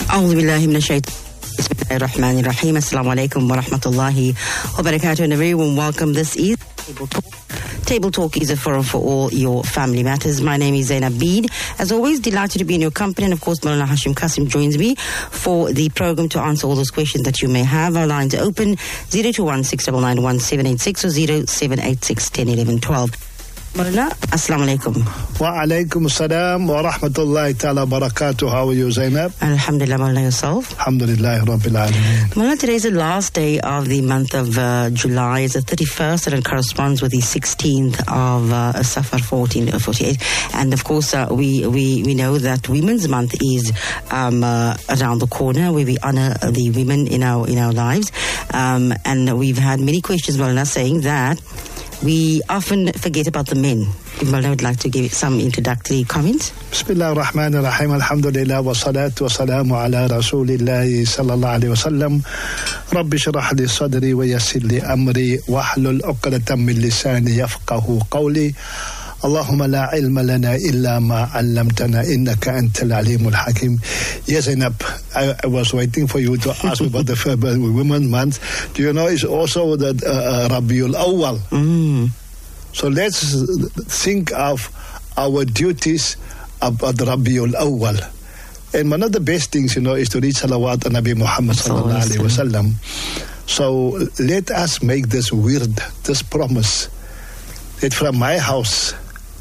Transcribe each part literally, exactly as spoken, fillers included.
أعوذ بالله من الشيطان بسم الله الرحمن الرحيم. Assalamu alaikum wa rahmatullahi wa barakatuh, and a very warm welcome. This is Table Talk. Table Talk is a forum for all your family matters. My name is Zainab Beed. As always, delighted to be in your company, and of course Maulana Hashim Kasim joins me for the program to answer all those questions that you may have. Our lines are open zero two one six nine nine one seven eight six or zero seven eight six one zero one one twelve. Maulana, Assalamu alaikum. Wa alaikum assalam wa rahmatullahi ta'ala barakatuh. How are you, Zainab? Alhamdulillah, Maulana, yourself? Alhamdulillah, Rabbil Alameen. Maulana, today is the last day of the month of uh, July. It's the thirty-first, and it corresponds with the sixteenth of uh, Safar fourteen forty-eight. And of course, uh, we, we, we know that Women's Month is um, uh, around the corner, where we honor the women in our in our lives. Um, and we've had many questions, Maulana, saying that we often forget about the men. Maulana would like to give some introductory comments. Bismillah ar-Rahman ar-Rahim. Alhamdulillah wa salatu wa salamu ala rasulillahi sallallahu alayhi wa sallam. Rabbi shrah li sadri wa yassir li amri wa hlul uqdatan min lisani yafqahu qawli. Allahumma la ilma lana illa ma 'allamtana innaka antal alimul hakim. Yes, Zainab, I, I was waiting for you to ask about the uh, Women's Month. Do you know it's also the uh, Rabiul Awwal? Mm. So let's think of our duties about Rabiul Awwal. And one of the best things, you know, is to read salawat on Nabi Muhammad sallallahu alaihi wasallam. So let us make this wird, this promise, that from my house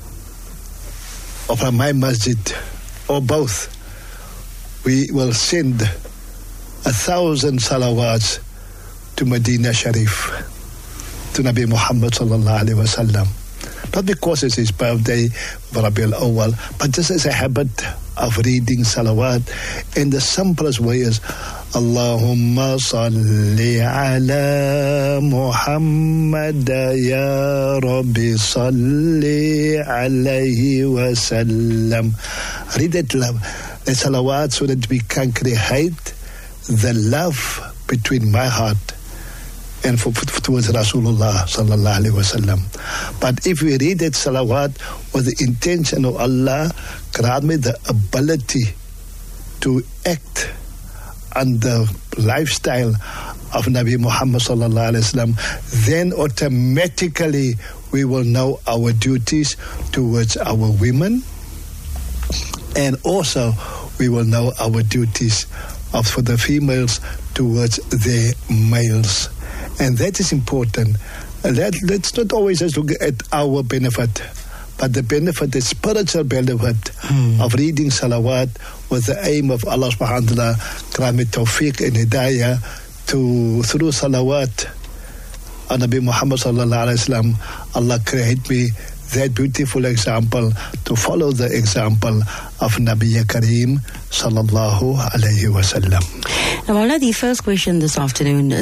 or from my masjid or both, we will send a thousand salawats to Medina Sharif, to Nabi Muhammad sallallahu alaihi wasallam. Not because it's his birthday, Rabiul Awwal, but just as a habit of reading salawat. In the simplest way is Allahumma salli ala Muhammad ya Rabbi salli alayhi wa sallam. Read it, love, the salawat, so that we can create the love between my heart and for, for, towards Rasulullah sallallahu alaihi wasallam. But if we read that salawat with the intention of Allah, grant me the ability to act on the lifestyle of Nabi Muhammad sallallahu alaihi wasallam, then automatically we will know our duties towards our women, and also we will know our duties of for the females towards their males. And that is important. Let, let's not always just look at our benefit, but the benefit, the spiritual benefit mm. of reading salawat with the aim of Allah subhanahu wa ta'ala, grant me tawfiq and hidayah to, through salawat on Nabi Muhammad sallallahu alayhi wa sallam, Allah create me that beautiful example to follow the example of Nabi Kareem sallallahu alayhi wa sallam. Now, Maulana, the first question this afternoon